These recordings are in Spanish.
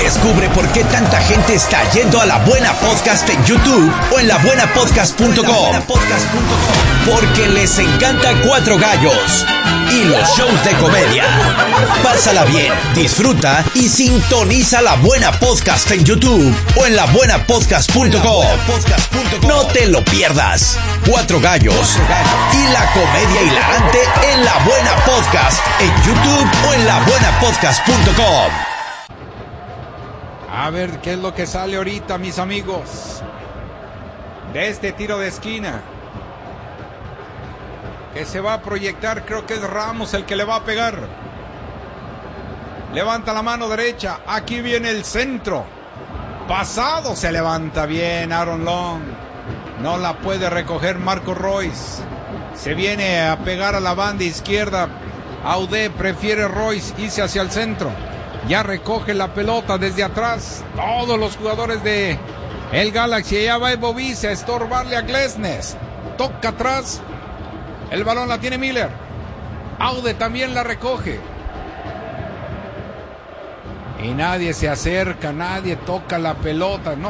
Descubre por qué tanta gente está yendo a La Buena Podcast en YouTube o en labuenapodcast.com. Porque les encanta Cuatro Gallos y los shows de comedia. Pásala bien, disfruta y sintoniza La Buena Podcast en YouTube o en labuenapodcast.com. No te lo pierdas. Cuatro Gallos y la comedia hilarante en La Buena Podcast en YouTube o en labuenapodcast.com. A ver qué es lo que sale ahorita, mis amigos, de este tiro de esquina que se va a proyectar. Creo que es Ramos el que le va a pegar. Levanta la mano derecha. Aquí viene el centro. Pasado, se levanta bien Aaron Long. No la puede recoger Marco Royce. Se viene a pegar a la banda izquierda. Aude prefiere Royce irse hacia el centro. Ya recoge la pelota desde atrás. Todos los jugadores de el Galaxy. Ya va Bovice a estorbarle a Glesnes. Toca atrás. El balón la tiene Miller. Aude también la recoge. Y nadie se acerca, nadie toca la pelota. No.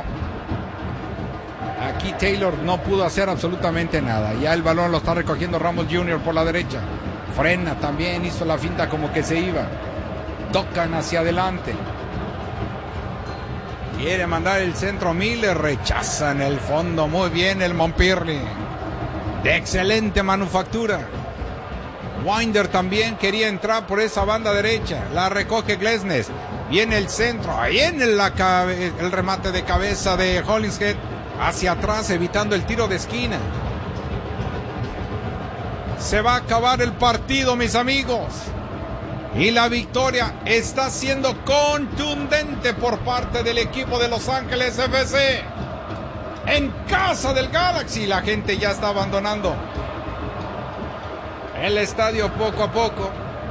Aquí Taylor no pudo hacer absolutamente nada. Ya el balón lo está recogiendo Ramos Jr. por la derecha. Frena también, hizo la finta como que se iba. Tocan hacia adelante. Quiere mandar el centro Miller. Rechaza en el fondo. Muy bien el Montpellier. De excelente manufactura. Winder también quería entrar por esa banda derecha. La recoge Glesnes. Viene el centro. Ahí en el remate de cabeza de Hollingshead. Hacia atrás, evitando el tiro de esquina. Se va a acabar el partido, mis amigos. Y la victoria está siendo contundente por parte del equipo de Los Ángeles FC. En casa del Galaxy, la gente ya está abandonando el estadio poco a poco.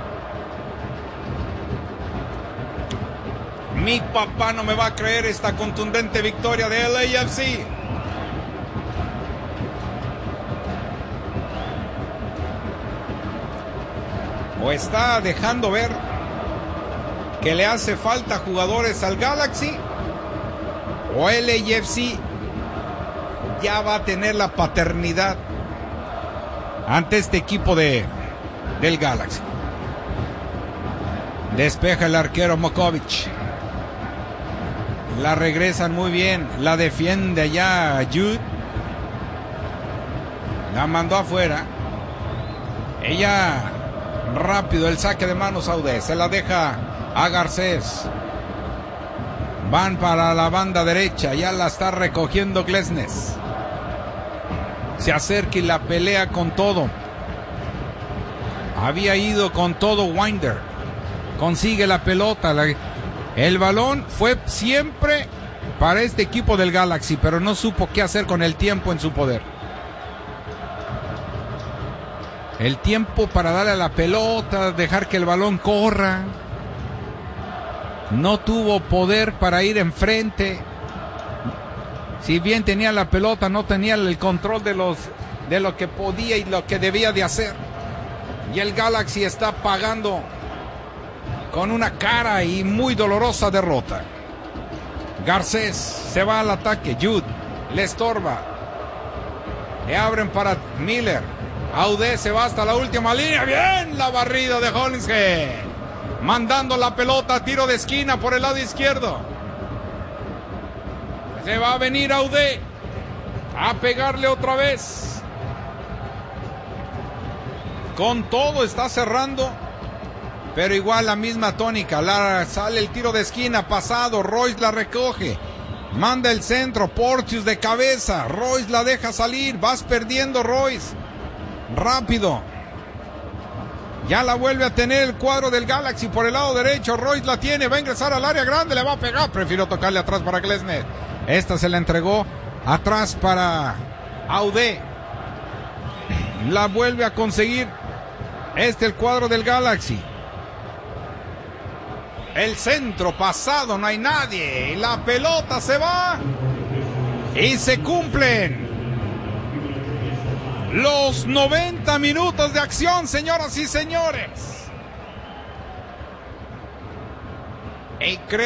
Mi papá no me va a creer esta contundente victoria de LAFC. O está dejando ver que le hace falta jugadores al Galaxy, o LAFC ya va a tener la paternidad ante este equipo del Galaxy. Despeja el arquero Mokovic. La regresan muy bien. La defiende allá Jude. La mandó afuera. Ella rápido el saque de manos Aude. Se la deja a Garcés. Van para la banda derecha. Ya la está recogiendo Glesnes. Se acerca y la pelea con todo. Había ido con todo Winder. Consigue la pelota. El balón fue siempre para este equipo del Galaxy, pero no supo qué hacer con el tiempo en su poder. El tiempo para darle a la pelota, dejar que el balón corra. No tuvo poder para ir enfrente. Si bien tenía la pelota, no tenía el control de lo que podía y lo que debía de hacer. Y el Galaxy está pagando con una cara y muy dolorosa derrota. Garcés se va al ataque. Jude le estorba. Le abren para Miller. Aude se va hasta la última línea. Bien la barrida de Hollingshead. Mandando la pelota a tiro de esquina por el lado izquierdo. Se va a venir Aude a pegarle otra vez. Con todo está cerrando. Pero igual la misma tónica. Sale el tiro de esquina pasado. Royce la recoge. Manda el centro. Porteous de cabeza. Royce la deja salir. Vas perdiendo Royce. Rápido. Ya la vuelve a tener el cuadro del Galaxy por el lado derecho. Royce la tiene. Va a ingresar al área grande. Le va a pegar. Prefiero tocarle atrás para Glesnes. Esta se la entregó atrás para Aude. La vuelve a conseguir. El cuadro del Galaxy. El centro pasado, no hay nadie. La pelota se va. Y se cumplen los 90 minutos de acción, señoras y señores. Y creo